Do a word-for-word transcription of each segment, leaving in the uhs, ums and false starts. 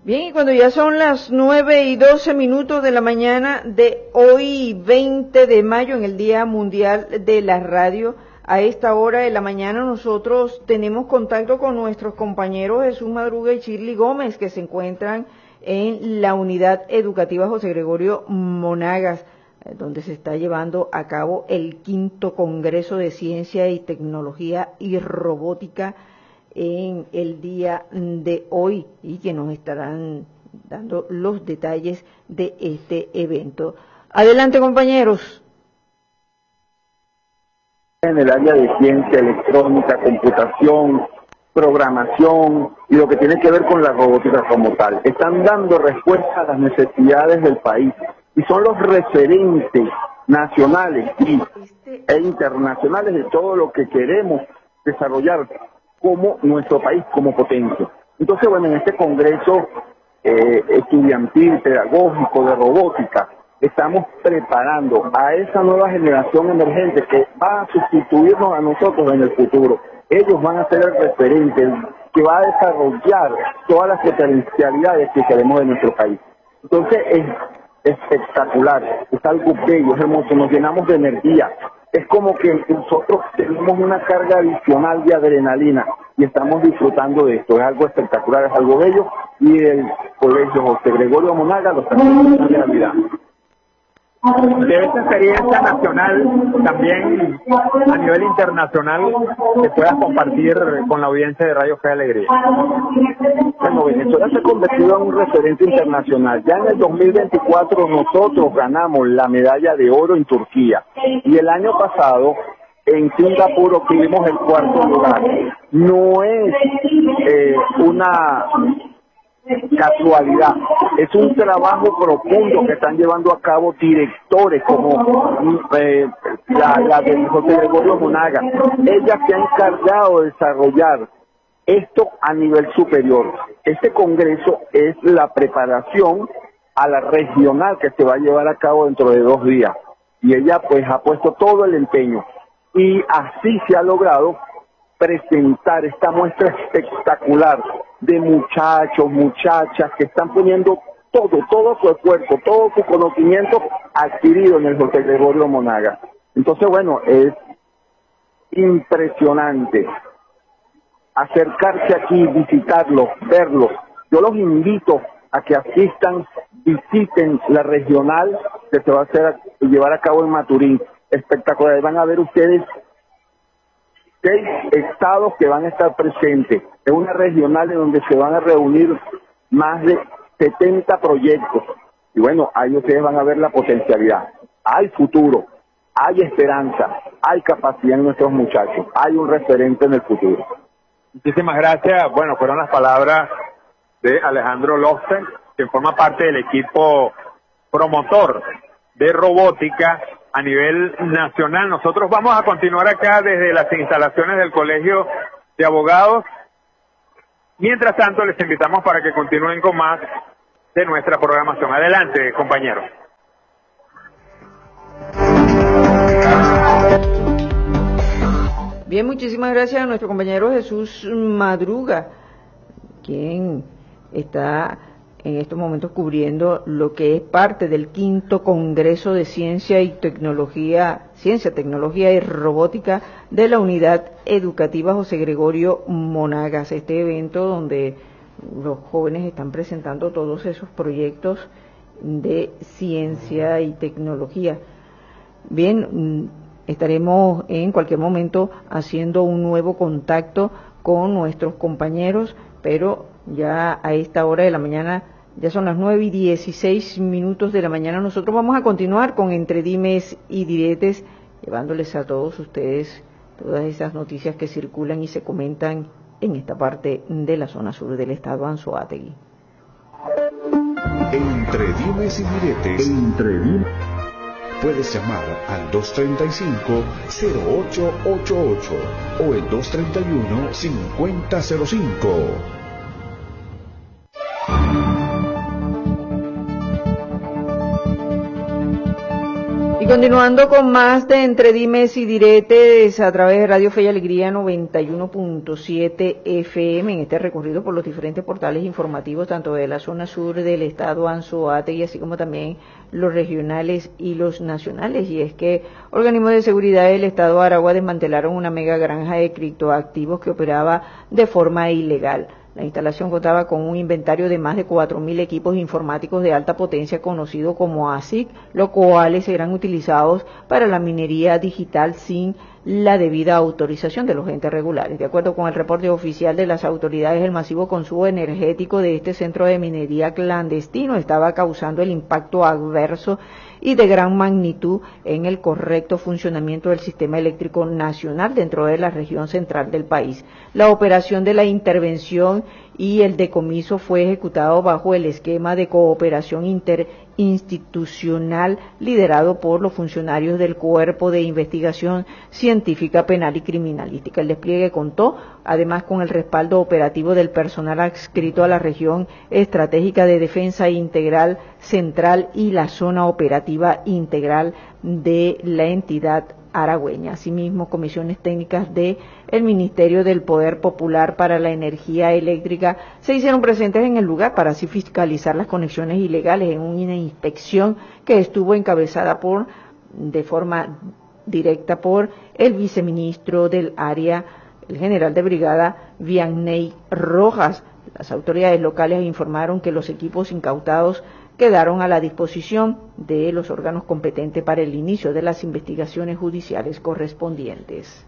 Bien, y cuando ya son las nueve y doce minutos de la mañana de hoy, veinte de mayo, en el Día Mundial de la Radio, a esta hora de la mañana nosotros tenemos contacto con nuestros compañeros Jesús Madruga y Shirley Gómez, que se encuentran en la Unidad Educativa José Gregorio Monagas, donde se está llevando a cabo el quinto Congreso de Ciencia y Tecnología y Robótica en el día de hoy, y que nos estarán dando los detalles de este evento. Adelante, compañeros. En el área de ciencia electrónica, computación, programación y lo que tiene que ver con la robótica como tal, están dando respuesta a las necesidades del país y son los referentes nacionales y, e internacionales de todo lo que queremos desarrollar como nuestro país, como potencia. Entonces, bueno, en este congreso eh, estudiantil, pedagógico, de robótica, estamos preparando a esa nueva generación emergente que va a sustituirnos a nosotros en el futuro. Ellos van a ser el referente que va a desarrollar todas las potencialidades que queremos de nuestro país. Entonces, es espectacular, es algo bello, es hermoso, nos llenamos de energía. Es como que nosotros tenemos una carga adicional de adrenalina y estamos disfrutando de esto. Es algo espectacular, es algo bello, y el Colegio José Gregorio Monagas lo está haciendo una realidad. De esta experiencia nacional, también a nivel internacional, que puedas compartir con la audiencia de Radio Fe Alegría. Bueno, Venezuela se ha convertido en un referente internacional. Ya en el dos mil veinticuatro nosotros ganamos la medalla de oro en Turquía, y el año pasado en Singapur obtuvimos el cuarto lugar. No es eh, una casualidad, es un trabajo profundo que están llevando a cabo directores como eh, la, la de José Gregorio Monagas. Ella se ha encargado de desarrollar esto a nivel superior. Este congreso es la preparación a la regional que se va a llevar a cabo dentro de dos días, y ella pues ha puesto todo el empeño, y así se ha logrado presentar esta muestra espectacular de muchachos, muchachas que están poniendo todo, todo su esfuerzo, todo su conocimiento adquirido en el José Gregorio Monagas. Entonces, bueno, es impresionante acercarse aquí, visitarlos, verlos. Yo los invito a que asistan, visiten la regional que se va a hacer, llevar a cabo en Maturín. Espectacular, van a ver ustedes seis estados que van a estar presentes. Es una regional en donde se van a reunir más de setenta proyectos. Y bueno, ahí ustedes van a ver la potencialidad. Hay futuro, hay esperanza, hay capacidad en nuestros muchachos, hay un referente en el futuro. Muchísimas gracias. Bueno, fueron las palabras de Alejandro Loften, que forma parte del equipo promotor de robótica a nivel nacional. Nosotros vamos a continuar acá desde las instalaciones del Colegio de Abogados. Mientras tanto, les invitamos para que continúen con más de nuestra programación. Adelante, compañeros. Bien, muchísimas gracias a nuestro compañero Jesús Madruga, quien está en estos momentos cubriendo lo que es parte del quinto Congreso de Ciencia y Tecnología, Ciencia, Tecnología y Robótica de la Unidad Educativa José Gregorio Monagas, este evento donde los jóvenes están presentando todos esos proyectos de ciencia y tecnología. Bien, estaremos en cualquier momento haciendo un nuevo contacto con nuestros compañeros, pero ya a esta hora de la mañana, ya son las nueve y dieciséis minutos de la mañana, nosotros vamos a continuar con Entre Dimes y Diretes, llevándoles a todos ustedes todas esas noticias que circulan y se comentan en esta parte de la zona sur del estado Anzoátegui. Entre Dimes y Diretes. Entre Dimes. Puedes llamar al dos treinta y cinco, cero ocho ochenta y ocho o el dos treinta y uno, cincuenta cero cinco. Y Continuando con más de Entre Dimes y Diretes a través de Radio Fe y Alegría noventa y uno punto siete F M en este recorrido por los diferentes portales informativos tanto de la zona sur del estado Anzoátegui así como también los regionales y los nacionales. Y es que organismos de seguridad del estado Aragua desmantelaron una mega granja de criptoactivos que operaba de forma ilegal. La instalación contaba con un inventario de más de cuatro mil equipos informáticos de alta potencia conocido como A S I C, los cuales serán utilizados para la minería digital sin la debida autorización de los entes regulares. De acuerdo con el reporte oficial de las autoridades, el masivo consumo energético de este centro de minería clandestino estaba causando el impacto adverso y de gran magnitud en el correcto funcionamiento del sistema eléctrico nacional dentro de la región central del país. La operación de la intervención y el decomiso fue ejecutado bajo el esquema de cooperación interinstitucional liderado por los funcionarios del Cuerpo de Investigación Científica Penal y Criminalística. El despliegue contó además con el respaldo operativo del personal adscrito a la región estratégica de defensa integral central y la zona operativa integral de la entidad aragüeña. Asimismo, comisiones técnicas de el Ministerio del Poder Popular para la Energía Eléctrica se hicieron presentes en el lugar para así fiscalizar las conexiones ilegales en una inspección que estuvo encabezada por, de forma directa por el viceministro del área, el general de brigada Vianney Rojas. Las autoridades locales informaron que los equipos incautados quedaron a la disposición de los órganos competentes para el inicio de las investigaciones judiciales correspondientes.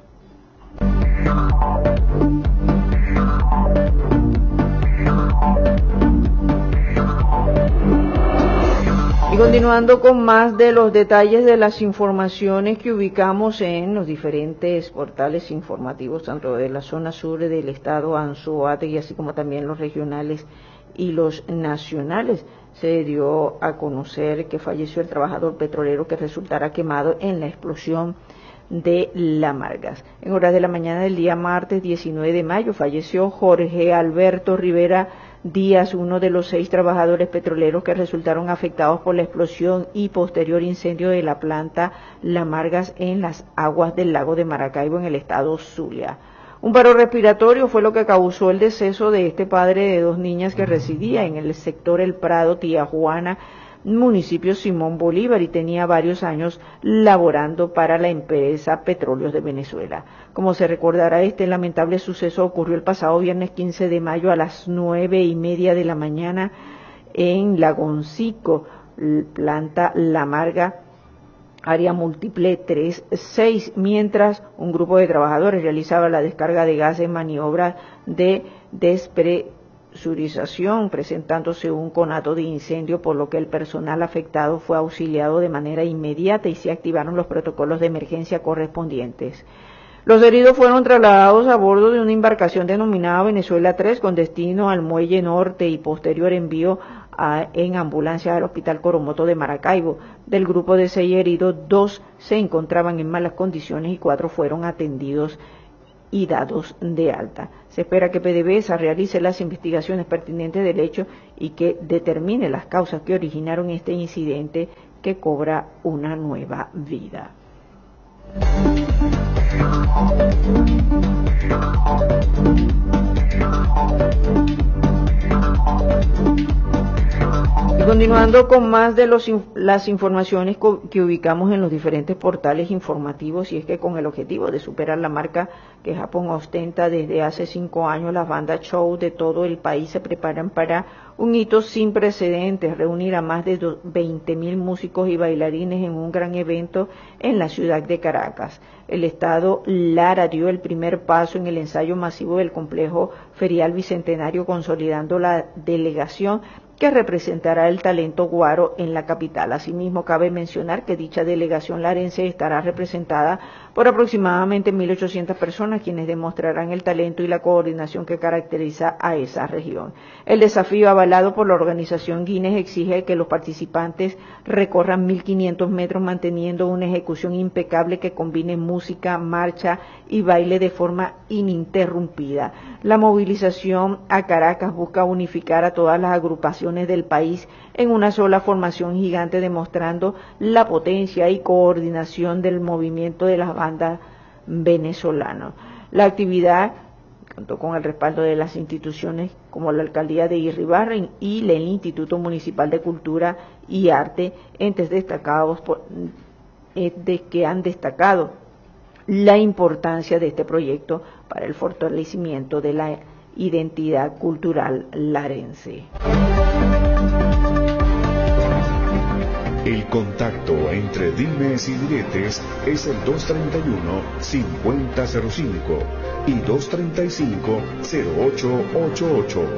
Y continuando con más de los detalles de las informaciones que ubicamos en los diferentes portales informativos, tanto de la zona sur del estado Anzoátegui, así como también los regionales y los nacionales, se dio a conocer que falleció el trabajador petrolero que resultara quemado en la explosión de Lamargas. En horas de la mañana del día martes diecinueve de mayo falleció Jorge Alberto Rivera Díaz, uno de los seis trabajadores petroleros que resultaron afectados por la explosión y posterior incendio de la planta Lamargas en las aguas del lago de Maracaibo en el estado Zulia. Un paro respiratorio fue lo que causó el deceso de este padre de dos niñas que residía en el sector El Prado, Tía Juana, municipio Simón Bolívar, y tenía varios años laborando para la empresa Petróleos de Venezuela. Como se recordará, este lamentable suceso ocurrió el pasado viernes quince de mayo a las nueve y media de la mañana en Lagoncico, planta Lamarga, área múltiple tres seis, mientras un grupo de trabajadores realizaba la descarga de gas en maniobras de despresurización, presentándose un conato de incendio, por lo que el personal afectado fue auxiliado de manera inmediata y se activaron los protocolos de emergencia correspondientes. Los heridos fueron trasladados a bordo de una embarcación denominada Venezuela tres con destino al Muelle Norte y posterior envío a, en ambulancia al Hospital Coromoto de Maracaibo. Del grupo de seis heridos, dos se encontraban en malas condiciones y cuatro fueron atendidos y dados de alta. Se espera que PDVSA realice las investigaciones pertinentes del hecho y que determine las causas que originaron este incidente que cobra una nueva vida. Y continuando con más de los, las informaciones que ubicamos en los diferentes portales informativos, y es que con el objetivo de superar la marca que Japón ostenta desde hace cinco años, las bandas show de todo el país se preparan para un hito sin precedentes: reunir a más de veinte mil músicos y bailarines en un gran evento en la ciudad de Caracas. El Estado Lara dio el primer paso en el ensayo masivo del complejo ferial bicentenario, consolidando la delegación que representará el talento guaro en la capital. Asimismo, cabe mencionar que dicha delegación larense estará representada por aproximadamente mil ochocientas personas, quienes demostrarán el talento y la coordinación que caracteriza a esa región. El desafío, avalado por la organización Guinness, exige que los participantes recorran mil quinientos metros manteniendo una ejecución impecable que combine música, marcha y baile de forma ininterrumpida. La movilización a Caracas busca unificar a todas las agrupaciones regiones del país en una sola formación gigante, demostrando la potencia y coordinación del movimiento de las bandas venezolanas. La actividad contó con el respaldo de las instituciones como la Alcaldía de Irribarren y el Instituto Municipal de Cultura y Arte, entes destacados por, de que han destacado la importancia de este proyecto para el fortalecimiento de la identidad cultural larense. El contacto entre dimes y diretes es el dos treinta y uno, cincuenta cero cinco y dos treinta y cinco, cero ocho ochenta y ocho.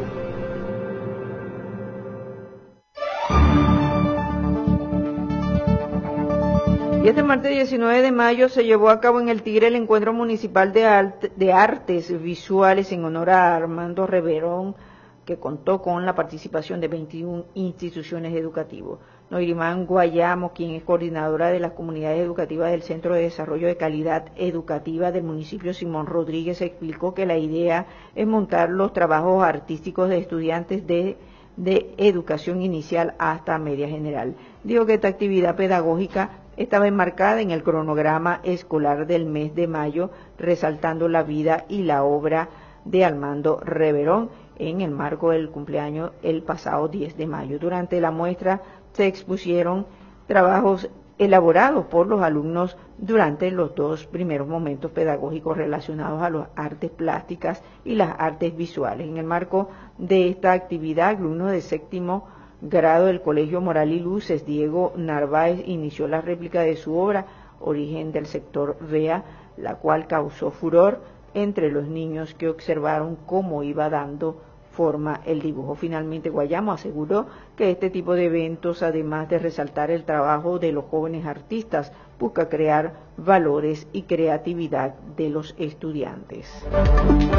Y este martes diecinueve de mayo se llevó a cabo en el Tigre el Encuentro Municipal de, Arte, de Artes Visuales en honor a Armando Reverón, que contó con la participación de veintiuna instituciones educativas. Noirimán Guayamo, quien es coordinadora de las comunidades educativas del Centro de Desarrollo de Calidad Educativa del municipio Simón Rodríguez, explicó que la idea es montar los trabajos artísticos de estudiantes de, de educación inicial hasta media general. Dijo que esta actividad pedagógica estaba enmarcada en el cronograma escolar del mes de mayo, resaltando la vida y la obra de Armando Reverón en el marco del cumpleaños el pasado diez de mayo. Durante la muestra se expusieron trabajos elaborados por los alumnos durante los dos primeros momentos pedagógicos relacionados a las artes plásticas y las artes visuales. En el marco de esta actividad, alumnos de séptimo grado del Colegio Moral y Luces, Diego Narváez, inició la réplica de su obra Origen del sector V E A, la cual causó furor entre los niños que observaron cómo iba dando forma el dibujo. Finalmente, Guayamo aseguró que este tipo de eventos, además de resaltar el trabajo de los jóvenes artistas, busca crear valores y creatividad de los estudiantes.